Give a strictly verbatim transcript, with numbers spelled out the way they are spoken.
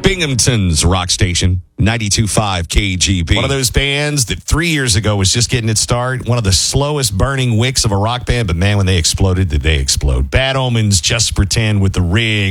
Binghamton's rock station, ninety-two point five K G B. One of those bands that three years ago was just getting its start. One of the slowest burning wicks of a rock band. But, man, when they exploded, did they explode. Bad Omens, Just Pretend with the Rig.